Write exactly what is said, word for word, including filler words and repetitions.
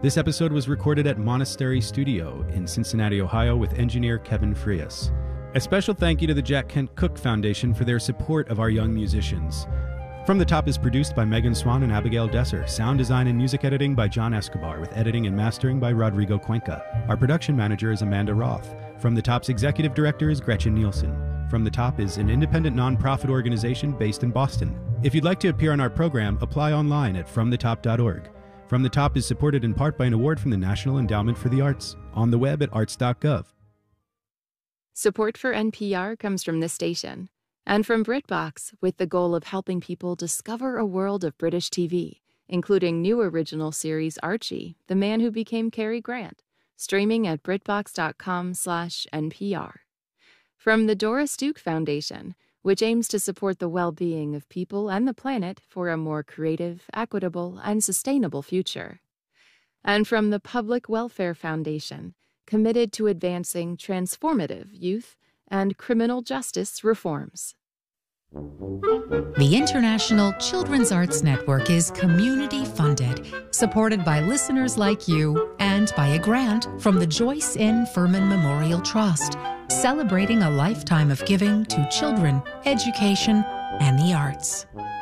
This episode was recorded at Monastery Studio in Cincinnati, Ohio, with engineer Kevin Frias. A special thank you to the Jack Kent Cooke Foundation for their support of our young musicians. From the Top is produced by Megan Swan and Abigail Desser. Sound design and music editing by John Escobar, with editing and mastering by Rodrigo Cuenca. Our production manager is Amanda Roth. From the Top's executive director is Gretchen Nielsen. From the Top is an independent nonprofit organization based in Boston. If you'd like to appear on our program, apply online at from the top dot org. From the Top is supported in part by an award from the National Endowment for the Arts, on the web at arts dot gov. Support for N P R comes from this station and from BritBox, with the goal of helping people discover a world of British T V, including new original series Archie, The Man Who Became Cary Grant, streaming at britbox dot com slash N P R. From the Doris Duke Foundation, which aims to support the well-being of people and the planet for a more creative, equitable, and sustainable future. And from the Public Welfare Foundation, committed to advancing transformative youth and criminal justice reforms. The International Children's Arts Network is community-funded, supported by listeners like you, and by a grant from the Joyce N. Furman Memorial Trust, celebrating a lifetime of giving to children, education, and the arts.